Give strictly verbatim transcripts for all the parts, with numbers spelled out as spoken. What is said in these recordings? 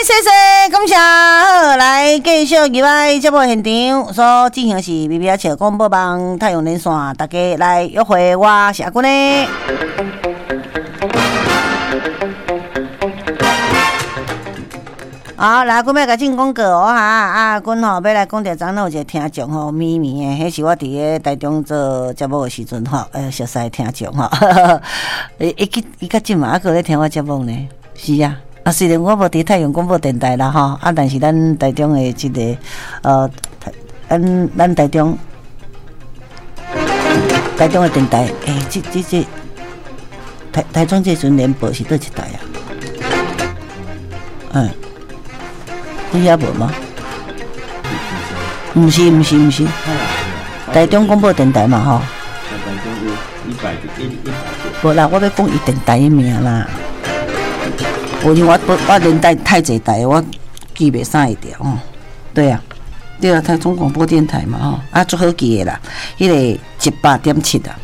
谢谢，感谢。好，来继续入来节目现场所进行是 B B 笑广播网太阳连线，大家来约会我是阿君呢。好，来，阮要甲进广告哦哈，啊，阮吼要来讲着，昨有一个听众吼，咪咪诶，迄是我伫个台中做节目诶时阵吼，诶，熟悉的听众吼，伊伊去伊较近嘛，还佫咧听我节目呢，是啊，啊，虽然我无伫太阳广播电台啦吼，啊，但是咱台中诶即、这个呃，咱咱台中台中诶电台，诶、欸，即即即台台中这阵联播是倒一台啊？嗯。你遐无吗？毋是毋是毋是，台中广播电台嘛吼。台中有一百一一百多。无啦，我要讲伊电台的名啦。有因我我连带太侪台，我记袂啥会掉哦。对啊，对啊，台中广播电台嘛吼，啊足好记的啦，迄、那个一百点七啊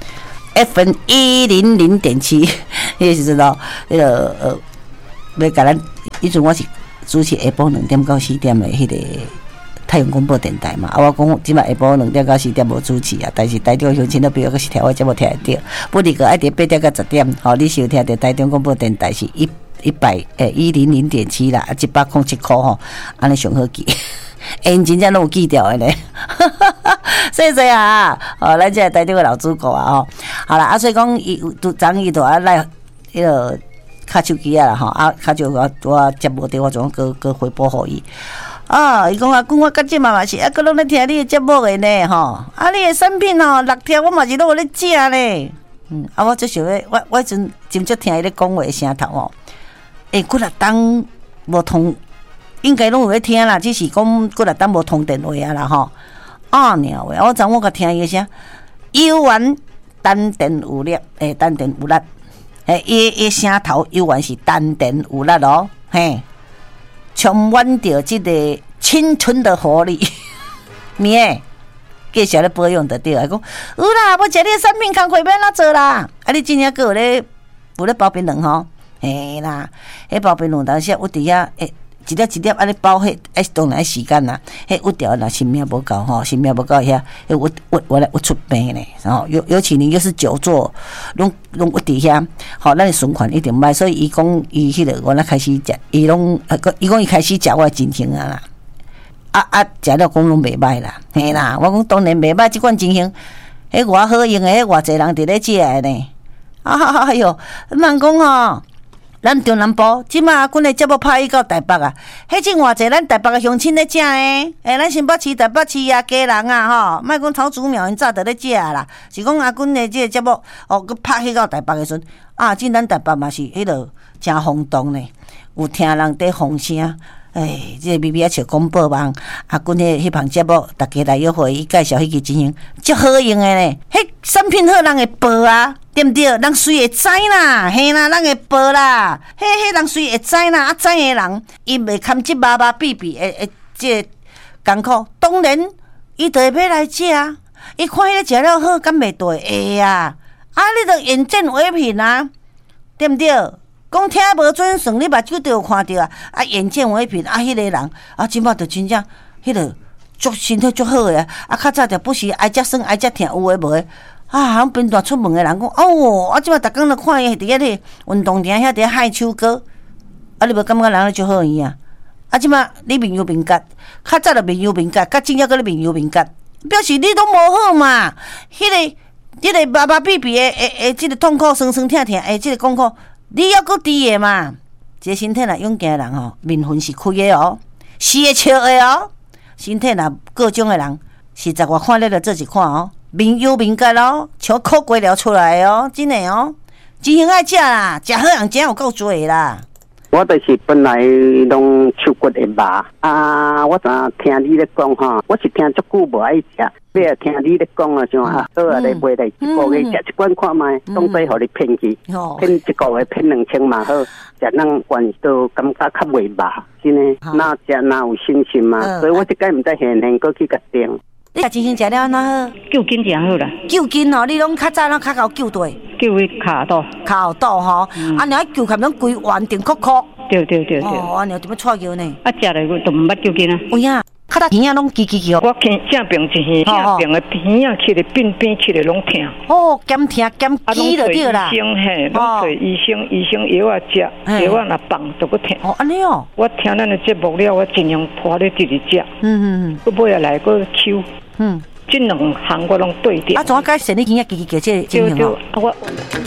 ，F M 一零零点七，迄个是知道，迄、那个呃，要甲咱，以前我是。主持下晡两点到四点的迄个太阳广播电台嘛，啊，我讲即摆下晡两点到四点无主持啊，但是台中乡亲都比较是听我节目听得到，不离个爱伫八点到十点，吼、哦，你收听的台中广播电台是一一百诶一零零点七啦，一百空七箍吼，安尼上好记，因真正拢有记掉的咧，谢谢啊，哦，咱这台中的老主顾啊，吼，好啦，啊，所以讲伊拄昨伊都啊来迄个。卡手机啊啦吼，啊，卡就我我接无着，我总搁搁回拨互伊。啊，伊讲啊，讲我甲即嘛嘛是，啊，搁拢咧听你的节目的呢吼。啊，你的产品吼，六条我嘛是拢有咧食呢。嗯，啊，我最想要，我我迄阵真少听伊咧讲话的声头哦。诶、欸，几六档无通，应该拢有咧听啦，只是讲几六档无通电话啊啦吼。啊，鸟喂，我昨我甲听伊个声，有完单电有力，诶，单电有力。嘿，伊伊声头犹原是单电有力哦，嘿，充满着这个青春的活力，咩？继续咧保养得对，讲有啦，要食你的产品工课免哪做啦？啊，你真正个有咧有咧包槟榔吼？嘿啦，迄包槟榔当时有伫遐诶。一粒一粒安尼包，迄哎当然时间啦。迄有条若心命无够吼，心命无够遐，迄我我我来我出病咧。然后尤尤其你又是久坐，拢拢有伫遐，吼，咱循环一定歹。所以伊讲伊迄个我那开始食，伊拢伊讲伊开始食我真情啊啦。啊啊，食了讲拢袂歹啦，嘿啦。我讲当然袂歹，即款情形，迄偌好用诶，迄偌济人伫咧食诶呢。啊哎哟，人讲吼。咱中南部即马阮的节目拍伊到台北啊，迄真偌济咱台北的乡亲咧食呢。诶，咱新北市、台北市啊，家人啊，吼，莫讲草竹苗因早就咧食啦。是讲阿阮的即个节目，哦，佮拍迄到台北的时阵，啊，真咱台北嘛是迄落真轰动呢，有听人伫风声。诶，即、這个 B B 笑广播网，啊，阮迄迄项节目，大家来约会，伊介绍迄个情形，足好用诶呢。迄产品好，人会报啊，对毋对？人随会知啦，嘿啦，人会报啦。迄迄人随会知啦，啊，知诶人，伊袂堪即麻麻痹痹诶诶，即个艰苦。当然，伊就会要来食啊。伊看迄个食了好，敢袂对？会啊。啊，你着眼见为凭啊，对毋对？讲听无准算，你目睭都有看到啊！啊，眼见为凭啊！迄、那个人啊，即摆就真正迄个足身体足好诶啊！啊，较早就不是爱只酸爱只疼，有诶无诶啊！咱边段出门诶人讲哦，啊，即摆逐工都看伊伫遐咧运动场遐伫海手歌，啊，你无感觉人咧足好伊啊？啊，即摆你面有面角，较早就面有面角，较真正个咧面有面角，表示你都无好嘛！迄、那个、迄、那个麻麻痹痹诶诶诶，即个痛苦酸酸疼疼诶，即个痛苦。你还阁低的嘛？一个身体若勇健的人吼，面魂是开的哦，是会笑的哦。身体若各种的人，实在我看了了这一看哦，面有面角哦，像苦瓜了出来哦，真的哦，真心爱食啦，食好人真有够多啦。 我就是本来拢手骨会麻啊，我昨听你咧讲吼，我是听足久无爱食。你啊，听你咧讲啊，像啊，倒啊咧买来一个月食一罐看卖，当底互你骗去，骗一个月骗两千嘛好，食咱原都感觉较袂麻，真诶，哪食哪有信心嘛？所以我即摆毋知现现过去甲订。 你啊，真心食了哪好？ 救筋就好啦。 救筋哦，你拢较早拢较够救对。 救伊骹肚。 骹肚吼，啊，你爱救他们规完整壳壳。 对对对对。 哦，安尼点么错叫呢？ 啊，食来都唔捌叫紧啊。 有呀，较大鼻啊拢叽叽叫。 我见正病一耳，正病的鼻啊，起来变变起来拢痛。 哦，减痛减肌就对啦。 医生嘿，拢找医生，医生药啊食，药啊若放就搁痛。 哦，安尼哦。 我听咱的节目了，我尽量拖咧直直食。嗯嗯嗯。搁尾下来搁抽。嗯。这两项我拢对掉。 啊，怎啊解释你今日叽叽叫这情形哦？ 我。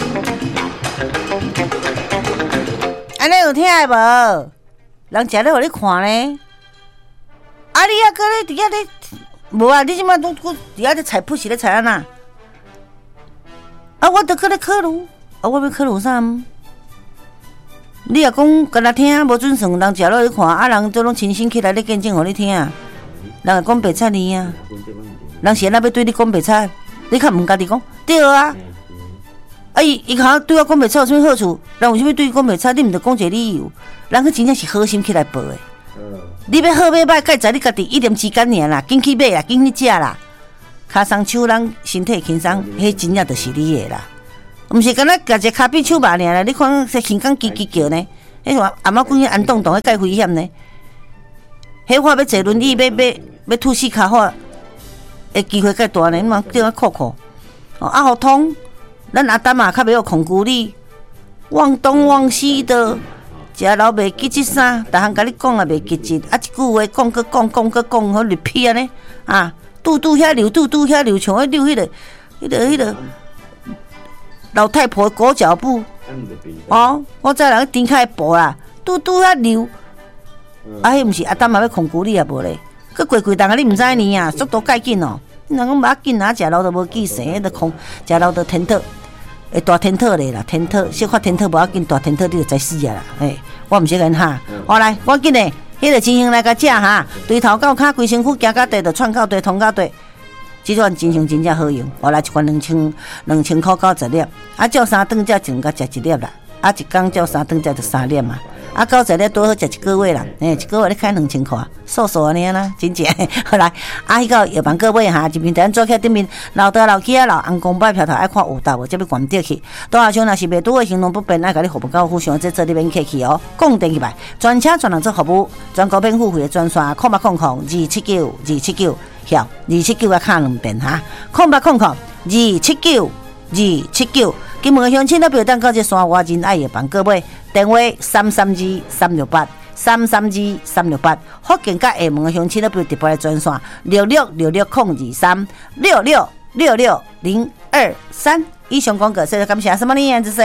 安尼有听的无？人食咧互你看咧。啊，你啊，搁咧伫遐咧，无啊？你即摆都伫遐咧菜谱是咧菜安那？啊，我得搁咧考虑，啊，我要考虑啥？你若讲干那听无准算，人食落去看，啊，人都拢亲身起来咧见证互你听，人会讲白菜呢啊？人是安那要对你讲白菜，你较毋家己讲对啊？啊，伊伊较对我讲白菜有啥物好处？人为啥物对伊讲白菜？你毋着讲一个理由？人佢真正是好心起来报的。你要好要歹，该在你家己一念之间尔啦，紧去买啦，紧去食啦。骹松手人身体轻松，迄真正就是你的啦。毋是干那夹一个骹边手肉尔啦，你看说心肝叽叽叫呢？迄话阿妈讲安动动，迄介危险呢？迄我要坐轮椅，要要要吐死骹我，的机会介大呢？你嘛叫我哭哭。哦，啊，互通，咱阿丹嘛较袂晓控制你，忘东忘西的。食老袂记即啥，逐项甲你讲也袂记记，啊一句话讲个讲讲个讲，好日屁安尼啊！拄拄遐流，拄拄遐流，像迄流迄个、迄个、迄个老太婆裹脚布。哦，我知人顶开步啦，拄拄遐流，啊，迄毋是阿丹嘛要控制你啊无咧？佮过几档啊，你毋知呢啊，速度介紧哦！你若讲无要紧啊，食老都无记性，迄个空食老都天特。会大天特咧啦，天特小发天特无要紧，大天特你就知死啊啦！诶，我毋识人哈，我来，赶紧诶，迄个情形来甲食哈，对头到骹规身躯行到地就窜到地，通到地，即款真香真正好用。我来一罐两千两千块九十粒，啊，照三顿才一甲食一粒啦，啊，一工照三顿才就三粒嘛。啊，九十粒多好食一个月啦，诶、欸，一个月你开两千块，瘦瘦安尼啦，真正。好来，啊，迄个药房各位哈，一面等做起顶面，老大老囝老翁公摆票头爱看有道无，才要关掉去。倒下箱若是袂拄的行动不便，爱甲你服务到付上，这做你免客气哦。讲电去吧，专车专人做服务，全国免付费的专线，空八空空二七九二七九，晓二七九啊，卡两遍哈，空八空空二七九二七九。金门乡亲都表等到这山外人爱药房各位。电话三三二三六八三三二三六八，福建甲厦门的乡亲都表特别的专线六六六六空二三六六六六零二三。以上广告，谢谢感谢什么呢？这是。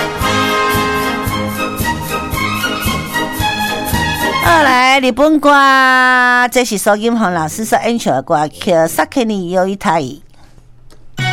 好来，日本歌，这是苏金红老师所演唱的歌曲《萨克尼有一台》。